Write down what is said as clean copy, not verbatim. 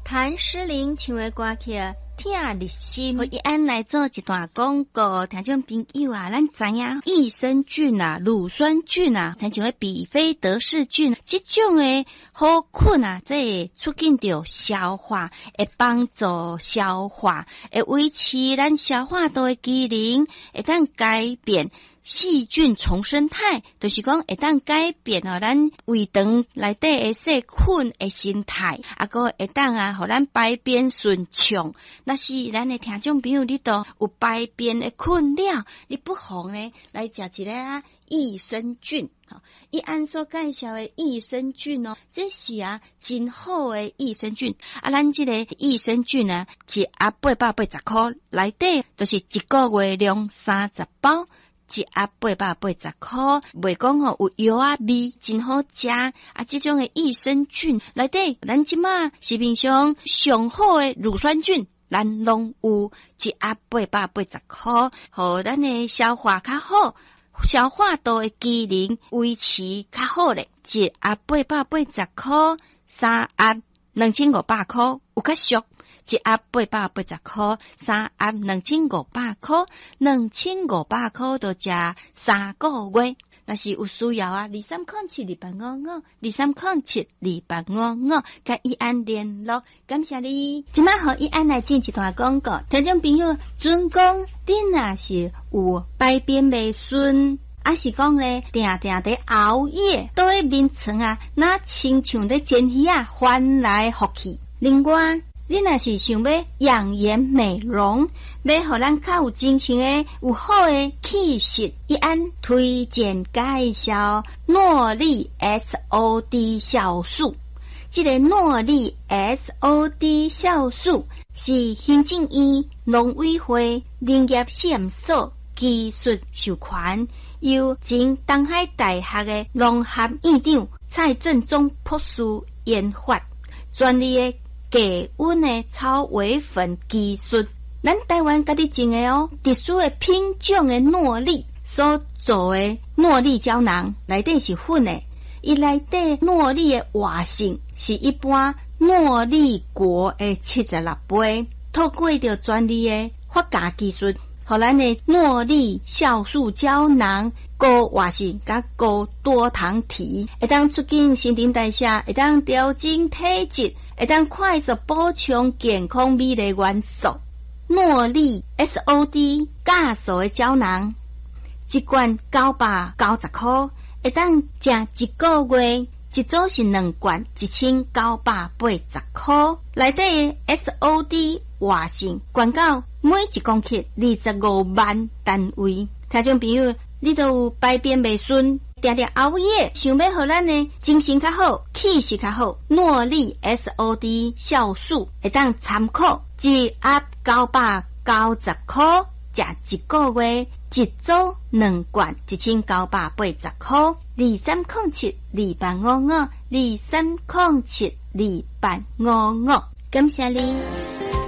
谭诗玲唱的歌曲听入心。 我一安来做一段广告，听众朋友啊，咱知影益生菌啊、乳酸菌啊，亲像比菲德氏菌，这种的好菌啊，这会促进着消化，会帮助消化，会维持咱消化道的机能，会当改变细菌重生态，就是讲会当改变咱胃肠内底的细菌的生态，个会当互咱排便顺畅。若是咱的听众朋友，你都有排便的困扰，你不妨呢来食一个益生菌。伊按所介绍的益生菌这是真好的益生菌。咱这个益生菌一盒880块，内底就是一个月量30包。一盒880块，袂讲有药味，真好食。这种的益生菌内底，咱即马市面上上好的乳酸菌，咱拢有一盒880块，互咱的消化较好，消化道的机能维持较好咧。一盒880块，3盒2500块，有较俗。一盒880块，3盒2500块，2500块就食3个月。若是有需要23072855，23072855，甲伊安联络，感谢你。今摆互伊安来进一段广告，听众朋友，准讲你若是有排便袂顺，是讲咧定伫熬夜，倒喺眠床那亲像咧煎鱼翻来覆去。另外，你若是想要养颜美容，要互咱较有精神的、有好的气色，伊安推荐介绍诺丽 SOD 酵素。这个诺丽 SOD 酵素是行政院农委会林业试验所技术授权，由前东海大学的农学院长蔡正宗博士研发，专利的低温的草微粉技术，咱台湾家己种的特殊的品种的诺丽所做的诺丽胶囊，内底是粉的，伊内底诺丽的活性是一般诺丽果的76倍，透过着专利的发芽技术，互咱的诺丽酵素胶囊高活性甲高多糖体，会当促进新陈代谢，会当调整体质，会当快速补充健康美丽元素。诺丽 SOD 加素的胶囊，一罐990块，会当食一个月，一组是2罐，1980块。内底 SOD 活性悬到每1公克25万单位。听众朋友，你都有排便袂顺，定定熬夜，想要互咱的精神较好，气势较好，诺丽 SOD 酵素会当参考，一盒990块，食一个月，一组2罐，1980块。23072855，23072855，感谢你。